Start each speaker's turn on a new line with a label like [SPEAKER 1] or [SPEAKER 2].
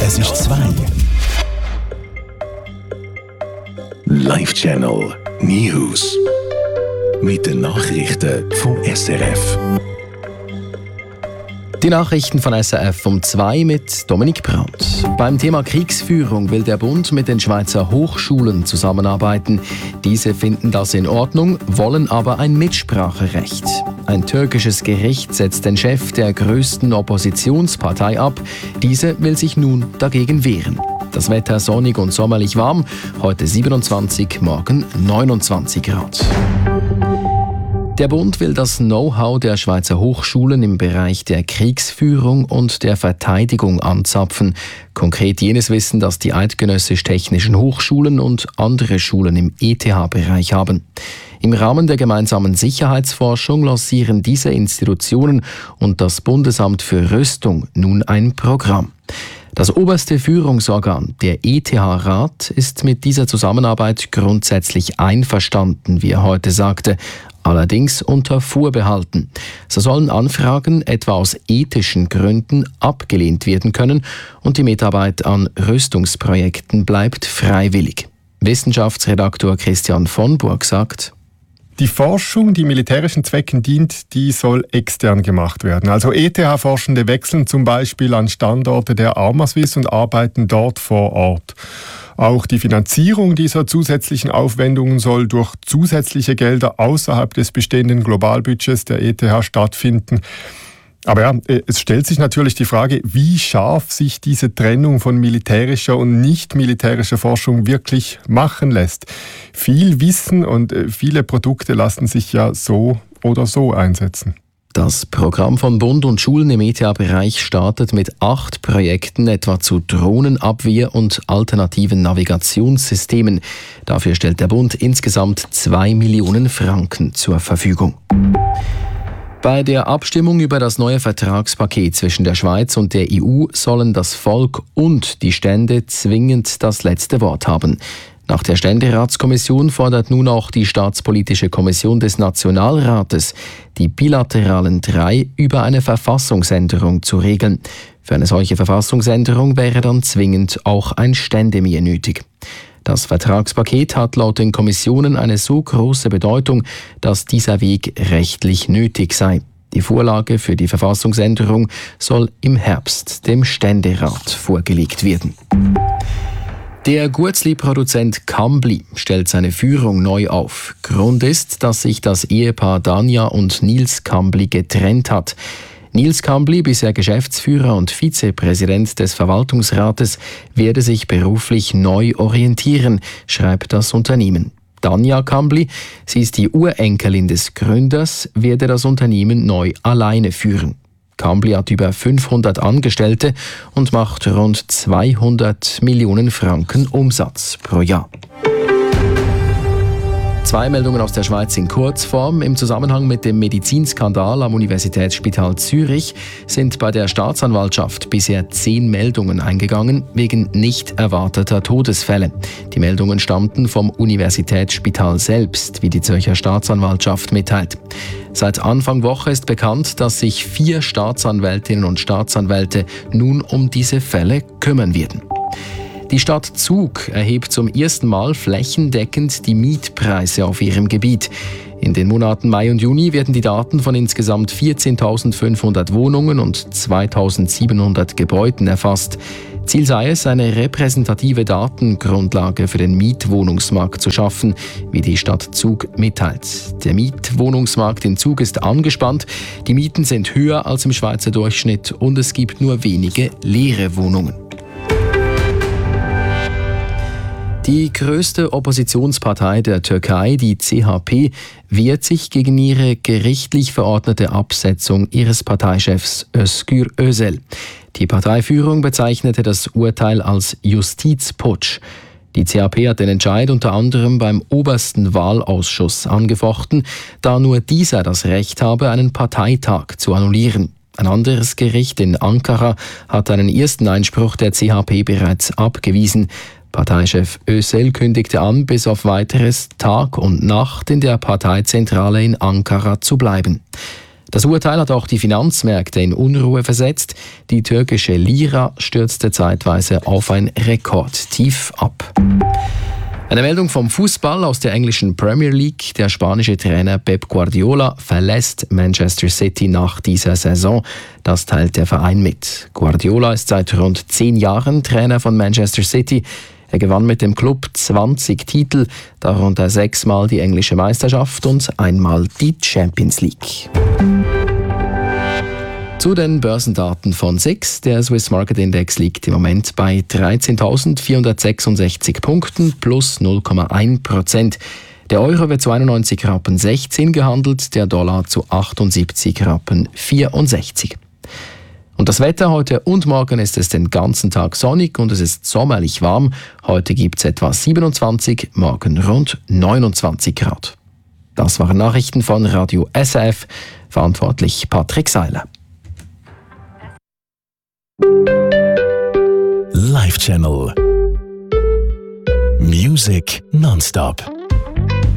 [SPEAKER 1] Es ist 2. Live-Channel News. Mit den Nachrichten vom SRF.
[SPEAKER 2] Die Nachrichten von SRF um 2 mit Dominik Brandt. Beim Thema Kriegsführung will der Bund mit den Schweizer Hochschulen zusammenarbeiten. Diese finden das in Ordnung, wollen aber ein Mitspracherecht. Ein türkisches Gericht setzt den Chef der größten Oppositionspartei ab. Diese will sich nun dagegen wehren. Das Wetter sonnig und sommerlich warm. Heute 27, morgen 29 Grad. Der Bund will das Know-how der Schweizer Hochschulen im Bereich der Kriegsführung und der Verteidigung anzapfen. Konkret jenes Wissen, das die eidgenössisch-technischen Hochschulen und andere Schulen im ETH-Bereich haben. Im Rahmen der gemeinsamen Sicherheitsforschung lancieren diese Institutionen und das Bundesamt für Rüstung nun ein Programm. Das oberste Führungsorgan, der ETH-Rat, ist mit dieser Zusammenarbeit grundsätzlich einverstanden, wie er heute sagte. Allerdings unter Vorbehalten. So sollen Anfragen etwa aus ethischen Gründen abgelehnt werden können und die Mitarbeit an Rüstungsprojekten bleibt freiwillig. Wissenschaftsredaktor Christian von Burg sagt:
[SPEAKER 3] Die Forschung, die militärischen Zwecken dient, die soll extern gemacht werden. Also ETH-Forschende wechseln zum Beispiel an Standorte der Armaswiss und arbeiten dort vor Ort. Auch die Finanzierung dieser zusätzlichen Aufwendungen soll durch zusätzliche Gelder außerhalb des bestehenden Globalbudgets der ETH stattfinden. Aber ja, es stellt sich natürlich die Frage, wie scharf sich diese Trennung von militärischer und nicht militärischer Forschung wirklich machen lässt. Viel Wissen und viele Produkte lassen sich ja so oder so einsetzen.
[SPEAKER 2] Das Programm von Bund und Schulen im ETH-Bereich startet mit 8 Projekten, etwa zu Drohnenabwehr und alternativen Navigationssystemen. Dafür stellt der Bund insgesamt 2 Millionen Franken zur Verfügung. Bei der Abstimmung über das neue Vertragspaket zwischen der Schweiz und der EU sollen das Volk und die Stände zwingend das letzte Wort haben. Nach der Ständeratskommission fordert nun auch die Staatspolitische Kommission des Nationalrates, die bilateralen 3 über eine Verfassungsänderung zu regeln. Für eine solche Verfassungsänderung wäre dann zwingend auch ein Ständemehr nötig. Das Vertragspaket hat laut den Kommissionen eine so große Bedeutung, dass dieser Weg rechtlich nötig sei. Die Vorlage für die Verfassungsänderung soll im Herbst dem Ständerat vorgelegt werden. Der Guetzli-Produzent Kambly stellt seine Führung neu auf. Grund ist, dass sich das Ehepaar Danja und Nils Kambly getrennt hat. Nils Kambly, bisher Geschäftsführer und Vizepräsident des Verwaltungsrates, werde sich beruflich neu orientieren, schreibt das Unternehmen. Danja Kambly, sie ist die Urenkelin des Gründers, werde das Unternehmen neu alleine führen. Kambly hat über 500 Angestellte und macht rund 200 Millionen Franken Umsatz pro Jahr. 2 Meldungen aus der Schweiz in Kurzform. Im Zusammenhang mit dem Medizinskandal am Universitätsspital Zürich sind bei der Staatsanwaltschaft bisher 10 Meldungen eingegangen wegen nicht erwarteter Todesfälle. Die Meldungen stammten vom Universitätsspital selbst, wie die Zürcher Staatsanwaltschaft mitteilt. Seit Anfang Woche ist bekannt, dass sich 4 Staatsanwältinnen und Staatsanwälte nun um diese Fälle kümmern werden. Die Stadt Zug erhebt zum ersten Mal flächendeckend die Mietpreise auf ihrem Gebiet. In den Monaten Mai und Juni werden die Daten von insgesamt 14.500 Wohnungen und 2.700 Gebäuden erfasst. Ziel sei es, eine repräsentative Datengrundlage für den Mietwohnungsmarkt zu schaffen, wie die Stadt Zug mitteilt. Der Mietwohnungsmarkt in Zug ist angespannt, die Mieten sind höher als im Schweizer Durchschnitt und es gibt nur wenige leere Wohnungen. Die größte Oppositionspartei der Türkei, die CHP, wehrt sich gegen ihre gerichtlich verordnete Absetzung ihres Parteichefs Özgür Özel. Die Parteiführung bezeichnete das Urteil als Justizputsch. Die CHP hat den Entscheid unter anderem beim obersten Wahlausschuss angefochten, da nur dieser das Recht habe, einen Parteitag zu annullieren. Ein anderes Gericht in Ankara hat einen ersten Einspruch der CHP bereits abgewiesen. Parteichef Özel kündigte an, bis auf Weiteres Tag und Nacht in der Parteizentrale in Ankara zu bleiben. Das Urteil hat auch die Finanzmärkte in Unruhe versetzt. Die türkische Lira stürzte zeitweise auf ein Rekordtief ab. Eine Meldung vom Fußball aus der englischen Premier League. Der spanische Trainer Pep Guardiola verlässt Manchester City nach dieser Saison. Das teilt der Verein mit. Guardiola ist seit rund 10 Jahren Trainer von Manchester City. Er gewann mit dem Klub 20 Titel, darunter 6-mal die englische Meisterschaft und einmal die Champions League. Zu den Börsendaten von SIX. Der Swiss Market Index liegt im Moment bei 13.466 Punkten plus 0,1%. Der Euro wird zu 91,16 Rappen gehandelt, der Dollar zu 78,64 Rappen. Und das Wetter heute und morgen ist es den ganzen Tag sonnig und es ist sommerlich warm. Heute gibt es etwa 27, morgen rund 29 Grad. Das waren Nachrichten von Radio SRF, verantwortlich Patrick Seiler.
[SPEAKER 1] Live Channel. Music nonstop.